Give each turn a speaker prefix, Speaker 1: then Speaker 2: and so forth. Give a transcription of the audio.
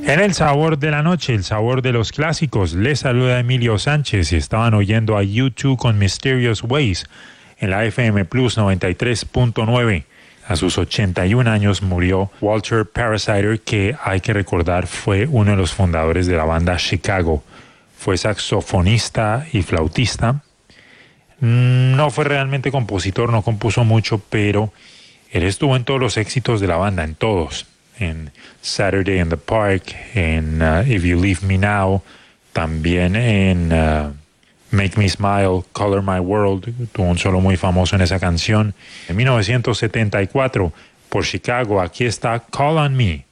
Speaker 1: En el sabor de la noche, el sabor de los clásicos, les saluda Emilio Sánchez y estaban oyendo a U2 con Mysterious Ways en la FM Plus 93.9. A sus 81 años murió Walter Parasiter, que hay que recordar fue uno de los fundadores de la banda Chicago. Fue saxofonista y flautista. No fue realmente compositor, no compuso mucho, pero él estuvo en todos los éxitos de la banda, en todos. En Saturday in the Park, en If You Leave Me Now, también en Make Me Smile, Color My World, tuvo un solo muy famoso en esa canción. En 1974, por Chicago, aquí está Call on Me.